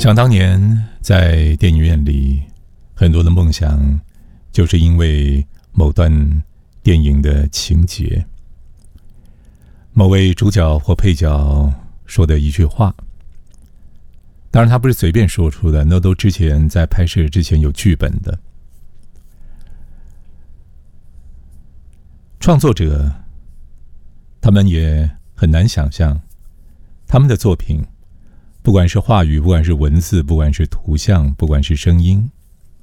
想当年在电影院里，很多的梦想就是因为某段电影的情节，某位主角或配角说的一句话。当然他不是随便说出的，那都之前在拍摄之前有剧本的。创作者他们也很难想象，他们的作品不管是话语，不管是文字，不管是图像，不管是声音，